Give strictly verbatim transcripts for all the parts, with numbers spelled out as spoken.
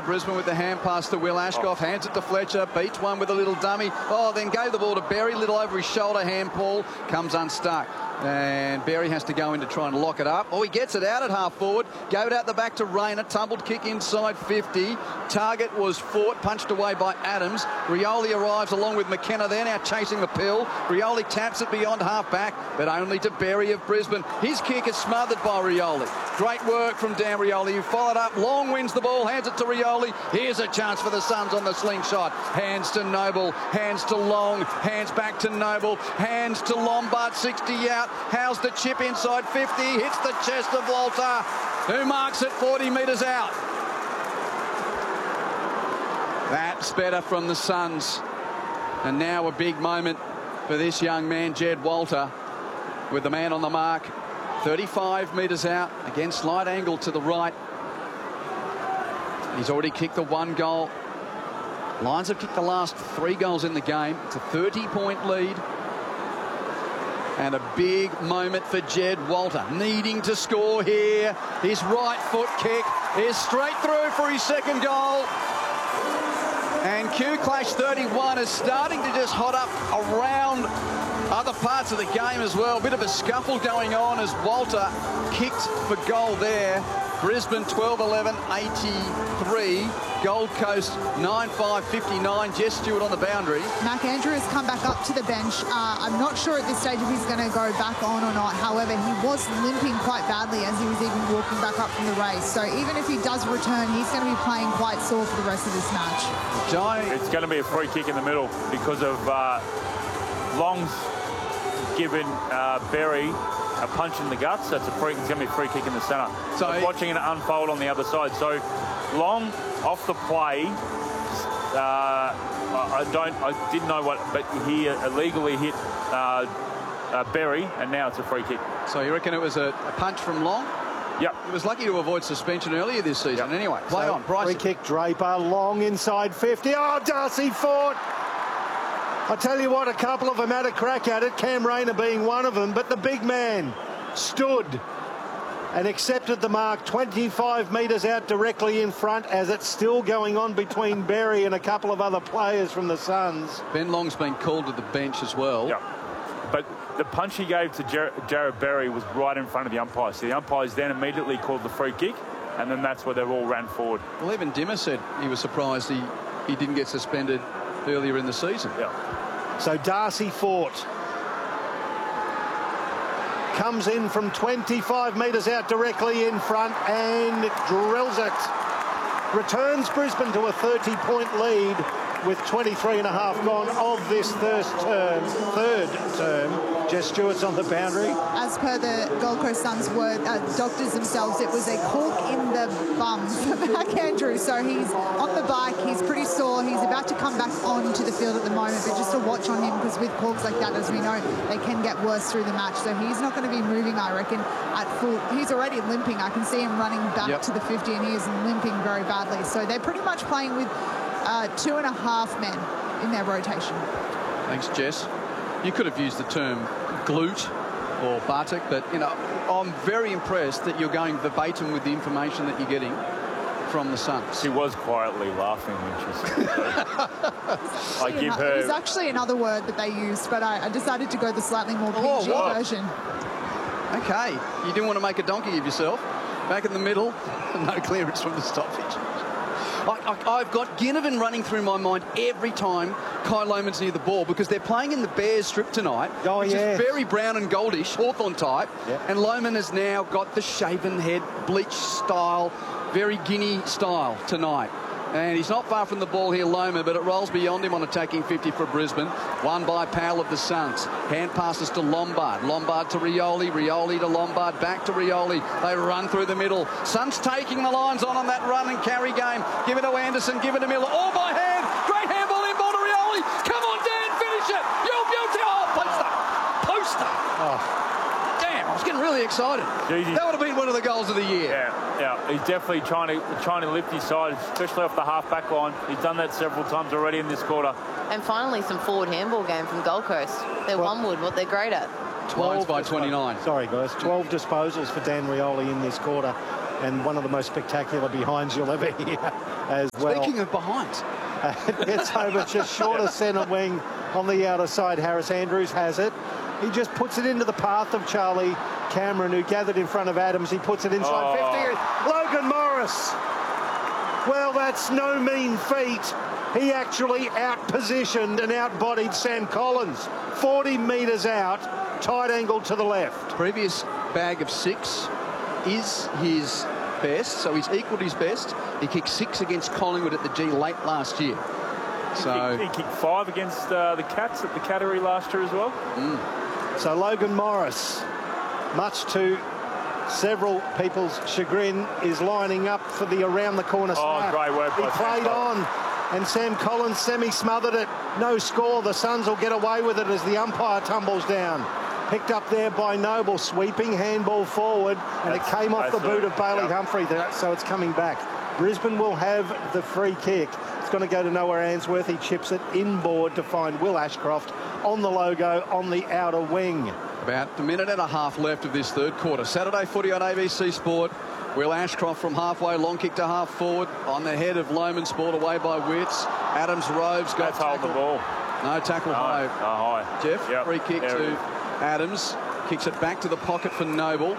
Brisbane with the hand pass to Will Ashcroft. Oh. Hands it to Fletcher. Beats one with a little dummy. Oh, then gave the ball to Berry. Little over his shoulder. Handball comes unstuck. And Berry has to go in to try and lock it up. Oh, he gets it out at half forward. Gave it out the back to Rayner. Tumbled kick inside fifty. Target was fought, punched away by Adams. Rioli arrives along with McKenna. They're now chasing the pill. Rioli taps it beyond half back, but only to Berry of Brisbane. His kick is smothered by Rioli. Great work from Dan Rioli, who followed up. Long wins the ball, hands it to Rioli. Here's a chance for the Suns on the slingshot. Hands to Noble, hands to Long, hands back to Noble, hands to Lombard, sixty out. How's the chip inside fifty, hits the chest of Walter, who marks it forty metres out. That's better from the Suns. And now a big moment for this young man, Jed Walter, with the man on the mark. thirty-five metres out, again slight angle to the right. He's already kicked the one goal. Lions have kicked the last three goals in the game. It's a thirty point lead. And a big moment for Jed Walter, needing to score here. His right foot kick is straight through for his second goal. And Q Clash thirty-one is starting to just hot up around other parts of the game as well. A bit of a scuffle going on as Walter kicked for goal there. Brisbane twelve eleven eighty-three. Gold Coast nine five fifty-nine. Jess Stewart on the boundary. Mac Andrew has come back up to the bench. Uh, I'm not sure at this stage if he's going to go back on or not. However, he was limping quite badly as he was even walking back up from the race. So even if he does return, he's going to be playing quite sore for the rest of this match. It's going to be a free kick in the middle because of uh, Long's given uh, Berry a punch in the guts. That's a free. It's going to be a free kick in the centre. So I'm watching it unfold on the other side. So Long off the play. Uh, I don't. I didn't know what, but he illegally hit uh, uh, Berry, and now it's a free kick. So you reckon it was a, a punch from Long? Yep. He was lucky to avoid suspension earlier this season. Yep. Anyway, play so on. Bryce. Free kick, Draper. Long inside fifty. Oh, Darcy fought. I tell you what, a couple of them had a crack at it, Cam Rayner being one of them, but the big man stood and accepted the mark twenty-five metres out directly in front as it's still going on between Berry and a couple of other players from the Suns. Ben Long's been called to the bench as well. Yeah. But the punch he gave to Jar Jared Berry was right in front of the umpires. So the umpires then immediately called the free kick, and then that's where they all ran forward. Well, even Dimmer said he was surprised he, he didn't get suspended earlier in the season. Yeah. So Darcy fought. Comes in from twenty-five metres out directly in front and drills it. Returns Brisbane to a thirty point lead with twenty-three and a half gone of this first term, third term. Jess Stewart's on the boundary. As per the Gold Coast Suns word, uh, doctors themselves, it was a cork in the bum for Mac Andrew. So he's on the bike, he's pretty sore, he's about to come back onto the field at the moment, but just a watch on him because with corks like that, as we know, they can get worse through the match. So he's not going to be moving, I reckon, at full. He's already limping. I can see him running back yep. to the fifty and he is limping very badly. So they're pretty much playing with uh, two and a half men in their rotation. Thanks, Jess. You could have used the term glute or buttock, but, you know, I'm very impressed that you're going verbatim with the information that you're getting from the Suns. She was quietly laughing when she said I give her... It was actually another word that they used, but I, I decided to go the slightly more P G oh, version. Okay. You didn't want to make a donkey of yourself. Back in the middle, no clearance from the stoppage. I, I, I've got Ginnivan running through my mind every time Kai Loman's near the ball because they're playing in the Bears strip tonight, oh, which yeah. is very brown and goldish, Hawthorn type. Yep. And Loman has now got the shaven head, bleach style, very Guinea style tonight. And he's not far from the ball here, Loma, but it rolls beyond him on attacking fifty for Brisbane. Won by Powell of the Suns. Hand passes to Lombard. Lombard to Rioli. Rioli to Lombard. Back to Rioli. They run through the middle. Suns taking the Lions on on that run and carry game. Give it to Anderson. Give it to Miller. All by hand. Great handball in ball to Rioli. Come on, Dan. Finish it. Yo, beauty. Oh, poster. Poster. Oh. Damn, I was getting really excited. Jeez. That would have been one of the goals of the year. Yeah, yeah. He's definitely trying to trying to lift his side, especially off the half-back line. He's done that several times already in this quarter. And finally, some forward handball game from Gold Coast. They're well, one wood, what they're great at. twelve by twenty-nine. Sorry, guys. twelve disposals for Dan Rioli in this quarter, and one of the most spectacular behinds you'll ever hear. as well. Speaking of behind. It gets over just short of centre wing on the outer side. Harris Andrews has it. He just puts it into the path of Charlie Cameron, who gathered in front of Adams. He puts it inside oh. fifty. Logan Morris. Well, that's no mean feat. He actually out-positioned and out-bodied Sam Collins. forty metres out, tight angle to the left. Previous bag of six is his best, so he's equalled his best. He kicked six against Collingwood at the G late last year. So he kicked, he kicked five against uh, the Cats at the Cattery last year as well. Mm. So Logan Morris, much to several people's chagrin, is lining up for the around the corner snap. Oh, great work. He played on, and Sam Collins semi-smothered it. No score. The Suns will get away with it as the umpire tumbles down. Picked up there by Noble, sweeping handball forward, and That's, it came off the boot it. of Bailey yep. Humphrey, so it's coming back. Brisbane will have the free kick. It's going to go to Noah Answorth. He chips it inboard to find Will Ashcroft on the logo on the outer wing. About a minute and a half left of this third quarter. Saturday footy on A B C Sport. Will Ashcroft from halfway, long kick to half forward on the head of Lohman's, ball away by Witts. Adams Robes got hold the ball. No tackle no, high. No high. Jeff, yep. free kick there to Adams. Kicks it back to the pocket for Noble.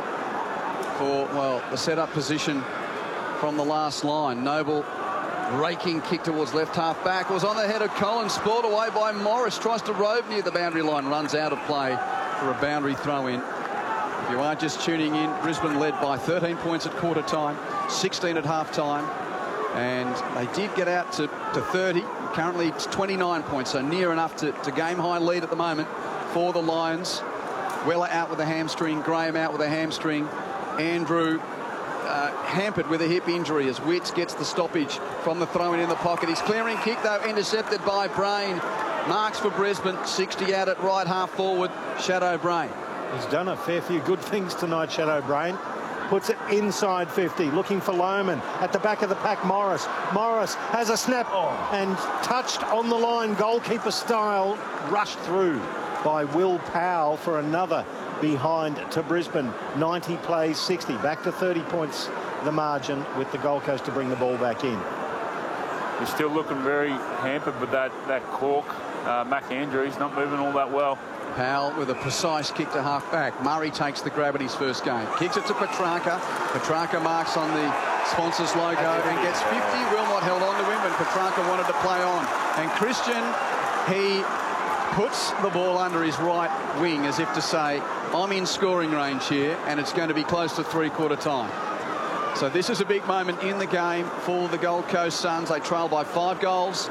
For, well, the set-up position from the last line. Noble raking kick towards left half back. Was on the head of Collins, spoiled away by Morris. Tries to robe near the boundary line. Runs out of play for a boundary throw-in. If you are just tuning in, Brisbane led by thirteen points at quarter time, sixteen at half time. And they did get out to, to thirty. Currently it's twenty-nine points, so near enough to, to game-high lead at the moment for the Lions. Weller out with a hamstring. Graham out with a hamstring. Andrew uh, hampered with a hip injury as Witts gets the stoppage from the throw-in in the pocket. His clearing kick, though, intercepted by Brain. Marks for Brisbane. sixty out at right half forward. Shadow Brain. He's done a fair few good things tonight, Shadow Brain. Puts it inside fifty, looking for Lohman. At the back of the pack, Morris. Morris has a snap oh. and touched on the line, goalkeeper style, rushed through by Will Powell for another behind to Brisbane. ninety plays, sixty. Back to thirty points, the margin, with the Gold Coast to bring the ball back in. He's still looking very hampered with that, that cork. Uh, Mac Andrews not moving all that well. Powell with a precise kick to half-back. Murray takes the grab at his first game. Kicks it to Petrarca. Petrarca marks on the sponsor's logo and gets fifty. Wilmot held on to him when Petrarca wanted to play on. And Christian, he puts the ball under his right wing as if to say, I'm in scoring range here, and it's going to be close to three-quarter time. So this is a big moment in the game for the Gold Coast Suns. They trail by five goals.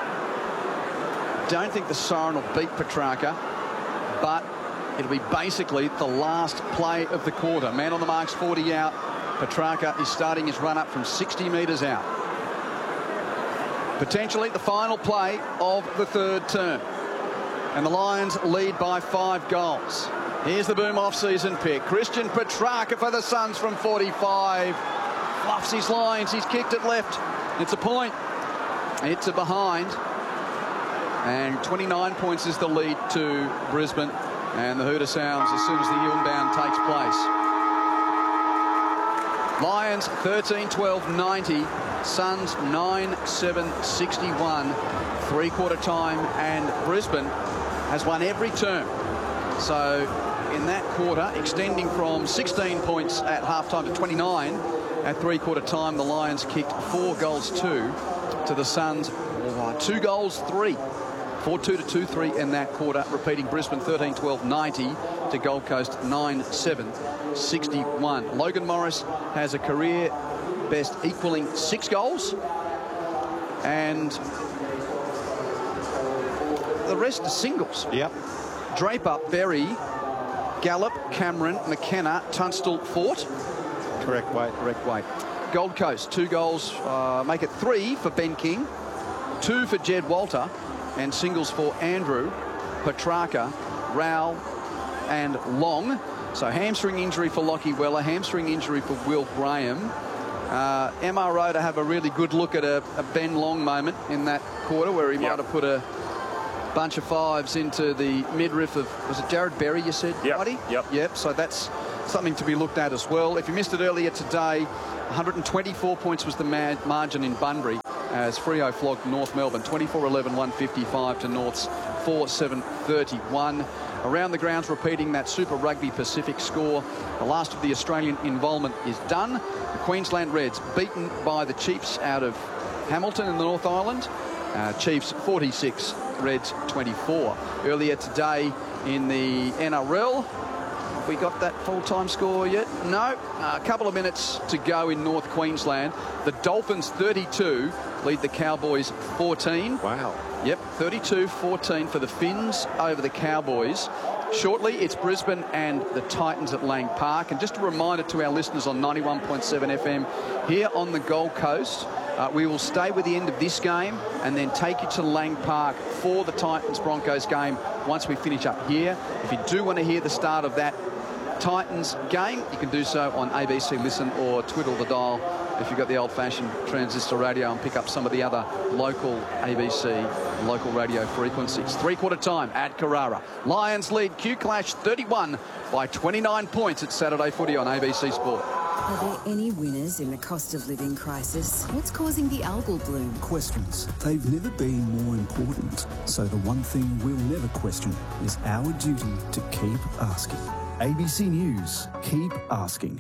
Don't think the Siren will beat Petrarca, but it'll be basically the last play of the quarter. Man on the marks, forty out. Petrarca is starting his run up from sixty metres out. Potentially the final play of the third term. And the Lions lead by five goals. Here's the Boom off-season pick. Christian Petrarca for the Suns from forty-five. Fluffs his lines. He's kicked it left. It's a point. It's a behind. And twenty-nine points is the lead to Brisbane. And the hooter sounds as soon as the inbound takes place. Lions thirteen twelve ninety. Suns nine seven sixty-one. Three-quarter time. And Brisbane has won every term. So in that quarter, extending from sixteen points at halftime to twenty-nine at three-quarter time, the Lions kicked four goals two to the Suns. Two goals three. four two to two three in that quarter. Repeating, Brisbane thirteen twelve ninety to Gold Coast nine seven sixty-one. Logan Morris has a career best equaling six goals. And the rest are singles. Yep. Draper, Berry, Gallup, Cameron, McKenna, Tunstall, Fort. Correct weight. Correct weight. Gold Coast, two goals, uh, make it three for Ben King, two for Jed Walter, and singles for Andrew, Petrarca, Rowell, and Long. So hamstring injury for Lockie Weller, hamstring injury for Will Graham. Uh, M R O to have a really good look at a, a Ben Long moment in that quarter where he yep. might have put a bunch of fives into the midriff of, was it Jared Berry you said, yep. Buddy? Yep. Yep, so that's something to be looked at as well. If you missed it earlier today, one hundred twenty-four points was the ma margin in Bunbury as Freo flogged North Melbourne. twenty-four eleven, one fifty-five to North's four seven thirty-one. Around the grounds, repeating that Super Rugby Pacific score. The last of the Australian involvement is done. The Queensland Reds beaten by the Chiefs out of Hamilton in the North Island. Uh, Chiefs forty-six, Reds twenty-four. Earlier today in the N R L, have we got that full-time score yet? No. Uh, a couple of minutes to go in North Queensland. The Dolphins thirty-two lead the Cowboys fourteen. Wow. Yep, thirty-two fourteen for the Finns over the Cowboys. Shortly, it's Brisbane and the Titans at Lang Park. And just a reminder to our listeners on ninety-one point seven F M here on the Gold Coast, uh, we will stay with the end of this game and then take you to Lang Park for the Titans-Broncos game once we finish up here. If you do want to hear the start of that Titans game, you can do so on A B C Listen or twiddle the dial if you've got the old-fashioned transistor radio and pick up some of the other local A B C local radio frequencies. Three-quarter time at Carrara. Lions lead Q Clash thirty-one by twenty-nine points at Saturday Footy on A B C Sport. Are there any winners in the cost of living crisis? What's causing the algal bloom? Questions. They've never been more important. So the one thing we'll never question is our duty to keep asking. A B C News. Keep asking.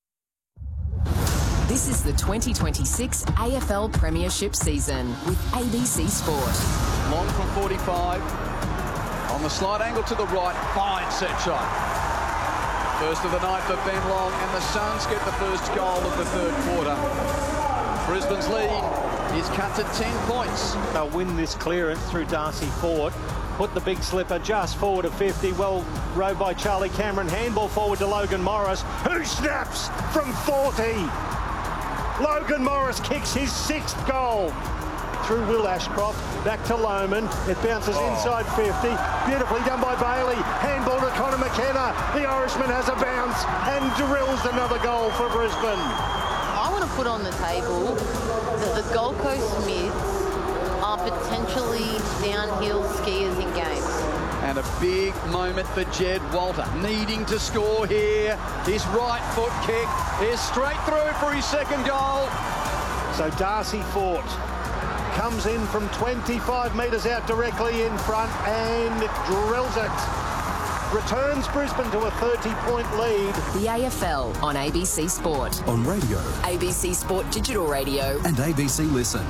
This is the twenty twenty-six A F L Premiership season with A B C Sport. Long from forty-five. On the slight angle to the right. Fine set shot. First of the night for Ben Long, and the Suns get the first goal of the third quarter. Brisbane's lead is cut to ten points. They'll win this clearance through Darcy Ford. Put the big slipper just forward of fifty. Well rowed by Charlie Cameron. Handball forward to Logan Morris, who snaps from forty. Logan Morris kicks his sixth goal. Through Will Ashcroft, back to Lohman. It bounces oh. inside fifty. Beautifully done by Bailey. Handball to Connor McKenna. The Irishman has a bounce and drills another goal for Brisbane. I want to put on the table that the Gold Coast Mids are potentially downhill skiers in games. And a big moment for Jed Walter, needing to score here. His right foot kick is straight through for his second goal. So Darcy Fort comes in from twenty-five metres out directly in front and drills it. Returns Brisbane to a thirty-point lead. The A F L on A B C Sport. On radio. A B C Sport Digital Radio. And A B C Listen.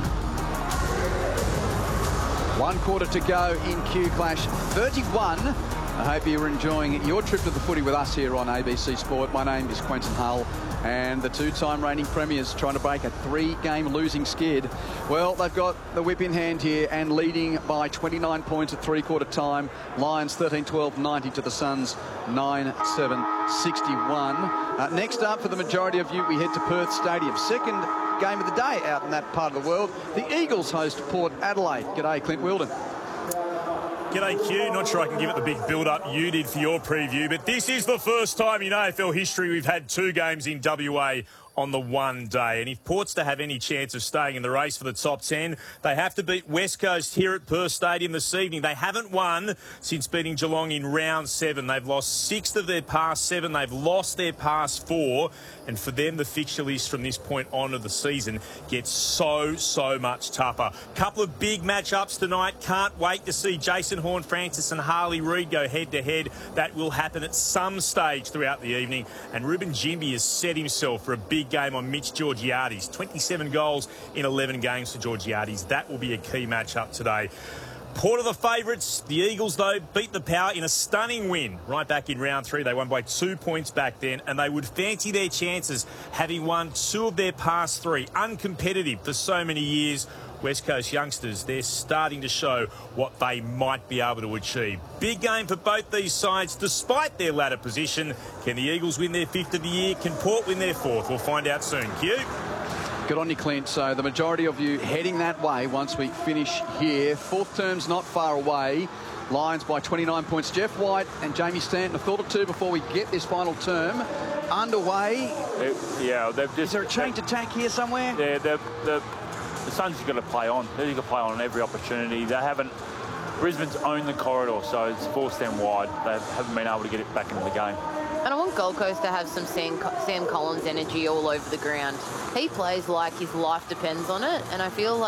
One quarter to go in Q Clash thirty-one. I hope you're enjoying your trip to the footy with us here on A B C Sport. My name is Quentin Hull, and the two-time reigning premiers trying to break a three-game losing skid. Well, they've got the whip in hand here and leading by twenty-nine points at three-quarter time. Lions thirteen twelve ninety to the Suns nine seven sixty-one. Uh, next up, for the majority of you, we head to Perth Stadium. Second game of the day out in that part of the world. The Eagles host Port Adelaide. G'day, Clint Wilden. G'day, Q. Not sure I can give it the big build-up you did for your preview, but this is the first time in A F L history we've had two games in W A on the one day. And if Port's to have any chance of staying in the race for the top ten, they have to beat West Coast here at Perth Stadium this evening. They haven't won since beating Geelong in round seven. They've lost six of their past seven. They've lost their past four. And for them, the fixture list from this point on of the season gets so, so much tougher. Couple of big matchups tonight. Can't wait to see Jason Horne-Francis and Harley Reid go head-to-head. That will happen at some stage throughout the evening. And Ruben Jimby has set himself for a big game on Mitch Georgiades. twenty-seven goals in eleven games for Georgiades. That will be a key matchup today. Port are the favourites. The Eagles, though, beat the Power in a stunning win right back in round three. They won by two points back then, and they would fancy their chances having won two of their past three. Uncompetitive for so many years. West Coast youngsters, they're starting to show what they might be able to achieve. Big game for both these sides, despite their ladder position. Can the Eagles win their fifth of the year? Can Port win their fourth? We'll find out soon. Q. Good on you, Clint. So the majority of you heading that way once we finish here. Fourth term's not far away. Lions by twenty-nine points. Jeff White and Jamie Stanton, a thought or two before we get this final term underway. It, yeah, they've just... Is there a change attack here somewhere? Yeah, they've, they've, the Suns have got to play on. They've got to play on every opportunity. They haven't... Brisbane's owned the corridor, so it's forced them wide. They haven't been able to get it back into the game. And I want Gold Coast to have some Sam, Sam Collins energy all over the ground. He plays like his life depends on it, and I feel like